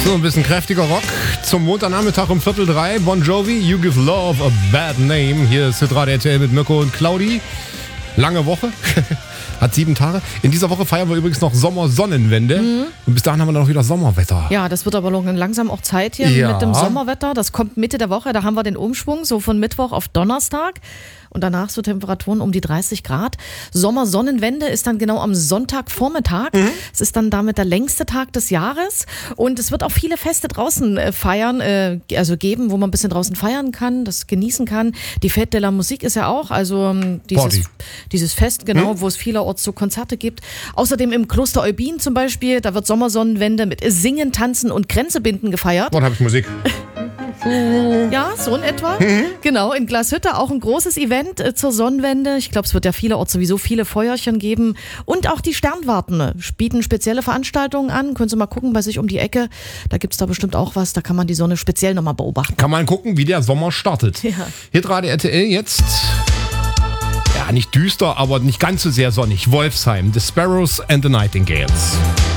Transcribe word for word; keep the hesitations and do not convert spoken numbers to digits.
So, ein bisschen kräftiger Rock zum Montagnachmittag um Viertel drei. Bon Jovi, You Give Love a Bad Name. Hier ist Hitradio R T L mit Mirko und Claudi. Lange Woche. Hat sieben Tage. In dieser Woche feiern wir übrigens noch Sommersonnenwende. Mhm. Und bis dahin haben wir dann noch wieder Sommerwetter. Ja, das wird aber langsam auch Zeit hier ja. mit dem Sommerwetter. Das kommt Mitte der Woche. Da haben wir den Umschwung, so von Mittwoch auf Donnerstag. Und danach so Temperaturen um die dreißig Grad. Sommersonnenwende ist dann genau am Sonntagvormittag. Mhm. Es ist dann damit der längste Tag des Jahres. Und es wird auch viele Feste draußen äh, feiern, äh, also geben, wo man ein bisschen draußen feiern kann, das genießen kann. Die Fête de la Musique ist ja auch, also dieses, dieses Fest, genau, mhm. wo es vielerorts so Konzerte gibt. Außerdem im Kloster Eubin zum Beispiel, da wird Sommersonnenwende mit Singen, Tanzen und Grenzebinden gefeiert. Dort habe ich Musik. Ja, so in etwa. Mhm. Genau, in Glashütte auch ein großes Event äh, zur Sonnenwende. Ich glaube, es wird ja vielerorts sowieso viele Feuerchen geben. Und auch die Sternwarten äh, bieten spezielle Veranstaltungen an. Können Sie mal gucken bei sich um die Ecke. Da gibt es da bestimmt auch was. Da kann man die Sonne speziell nochmal beobachten. Kann man gucken, wie der Sommer startet. Ja. Hitradio R T L jetzt... Ja, nicht düster, aber nicht ganz so sehr sonnig. Wolfsheim, The Sparrows and the Nightingales.